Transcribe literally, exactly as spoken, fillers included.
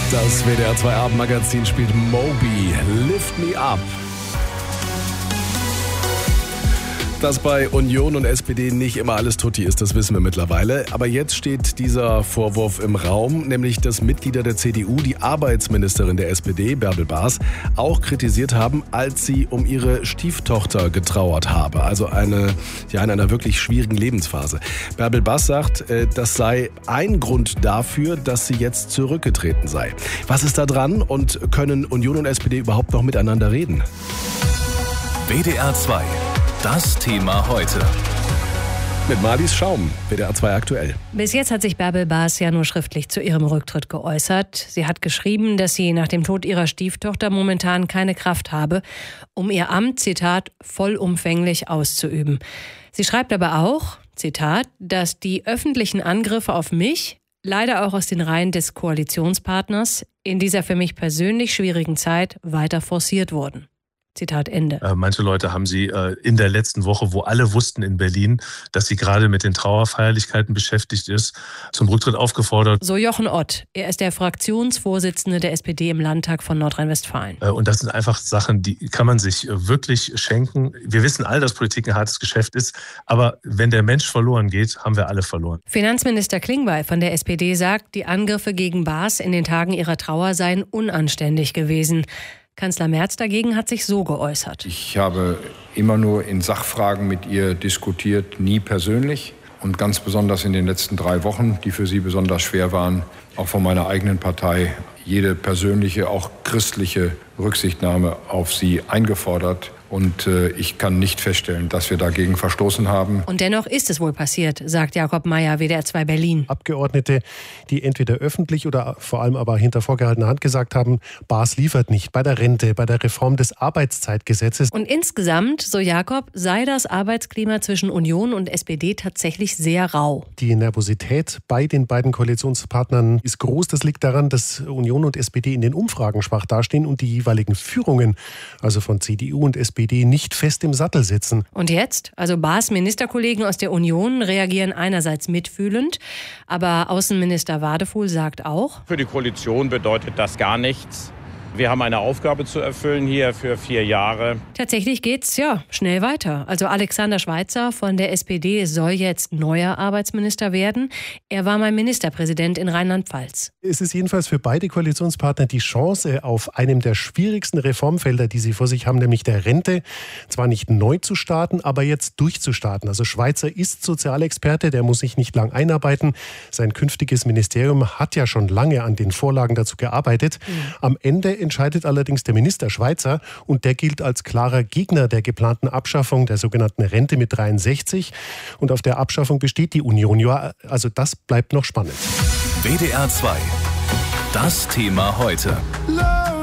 Das W D R zwei Abendmagazin spielt Moby, Lift Me Up. Dass bei Union und S P D nicht immer alles tutti ist, das wissen wir mittlerweile. Aber jetzt steht dieser Vorwurf im Raum, nämlich dass Mitglieder der C D U die Arbeitsministerin der S P D, Bärbel Baas, auch kritisiert haben, als sie um ihre Stieftochter getrauert habe. Also eine, ja, in einer wirklich schwierigen Lebensphase. Bärbel Baas sagt, das sei ein Grund dafür, dass sie jetzt zurückgetreten sei. Was ist da dran und können Union und S P D überhaupt noch miteinander reden? W D R zwei. Das Thema heute. Mit Marlies Schaum, W D R zwei aktuell. Bis jetzt hat sich Bärbel Baas ja nur schriftlich zu ihrem Rücktritt geäußert. Sie hat geschrieben, dass sie nach dem Tod ihrer Stieftochter momentan keine Kraft habe, um ihr Amt, Zitat, vollumfänglich auszuüben. Sie schreibt aber auch, Zitat, dass die öffentlichen Angriffe auf mich, leider auch aus den Reihen des Koalitionspartners, in dieser für mich persönlich schwierigen Zeit weiter forciert wurden. Zitat Ende. Äh, manche Leute haben sie äh, in der letzten Woche, wo alle wussten in Berlin, dass sie gerade mit den Trauerfeierlichkeiten beschäftigt ist, zum Rücktritt aufgefordert. So Jochen Ott. Er ist der Fraktionsvorsitzende der S P D im Landtag von Nordrhein-Westfalen. Äh, und das sind einfach Sachen, die kann man sich äh, wirklich schenken. Wir wissen alle, dass Politik ein hartes Geschäft ist. Aber wenn der Mensch verloren geht, haben wir alle verloren. Finanzminister Klingbeil von der S P D sagt, die Angriffe gegen Baas in den Tagen ihrer Trauer seien unanständig gewesen. Kanzler Merz dagegen hat sich so geäußert. Ich habe immer nur in Sachfragen mit ihr diskutiert, nie persönlich. Und ganz besonders in den letzten drei Wochen, die für sie besonders schwer waren, auch von meiner eigenen Partei, jede persönliche, auch christliche Rücksichtnahme auf sie eingefordert. Und äh, ich kann nicht feststellen, dass wir dagegen verstoßen haben. Und dennoch ist es wohl passiert, sagt Jakob Mayer, W D R zwei Berlin. Abgeordnete, die entweder öffentlich oder vor allem aber hinter vorgehaltener Hand gesagt haben, Baas liefert nicht bei der Rente, bei der Reform des Arbeitszeitgesetzes. Und insgesamt, so Jakob, sei das Arbeitsklima zwischen Union und S P D tatsächlich sehr rau. Die Nervosität bei den beiden Koalitionspartnern ist groß. Das liegt daran, dass Union und S P D in den Umfragen schwach dastehen und die jeweiligen Führungen, also von C D U und S P D, nicht fest im Sattel sitzen. Und jetzt? Also Baas Ministerkollegen aus der Union reagieren einerseits mitfühlend, aber Außenminister Wadefuhl sagt auch: Für die Koalition bedeutet das gar nichts. Wir haben eine Aufgabe zu erfüllen hier für vier Jahre. Tatsächlich geht's ja schnell weiter. Also Alexander Schweitzer von der S P D soll jetzt neuer Arbeitsminister werden. Er war mal Ministerpräsident in Rheinland-Pfalz. Es ist jedenfalls für beide Koalitionspartner die Chance, auf einem der schwierigsten Reformfelder, die sie vor sich haben, nämlich der Rente, zwar nicht neu zu starten, aber jetzt durchzustarten. Also Schweitzer ist Sozialexperte, der muss sich nicht lang einarbeiten. Sein künftiges Ministerium hat ja schon lange an den Vorlagen dazu gearbeitet. Mhm. Am Ende entscheidet allerdings der Minister Schweitzer und der gilt als klarer Gegner der geplanten Abschaffung der sogenannten Rente mit dreiundsechzig. Und auf der Abschaffung besteht die Union. Ja, also das bleibt noch spannend. W D R zwei. Das Thema heute.